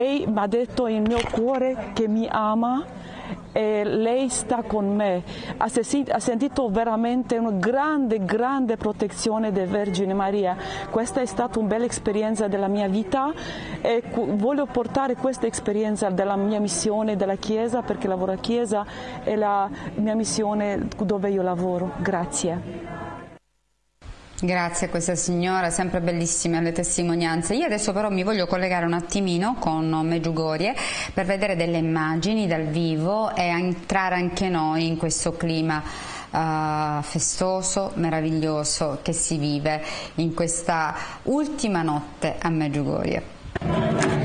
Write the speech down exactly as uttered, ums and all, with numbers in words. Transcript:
Lei mi ha detto in mio cuore che mi ama e lei sta con me. Ha sentito veramente una grande, grande protezione della Vergine Maria. Questa è stata una bella esperienza della mia vita e voglio portare questa esperienza della mia missione, della Chiesa, perché lavoro a Chiesa, è la mia missione dove io lavoro. Grazie. Grazie a questa signora, sempre bellissime le testimonianze. Io adesso però mi voglio collegare un attimino con Medjugorje per vedere delle immagini dal vivo e entrare anche noi in questo clima uh, festoso, meraviglioso che si vive in questa ultima notte a Medjugorje.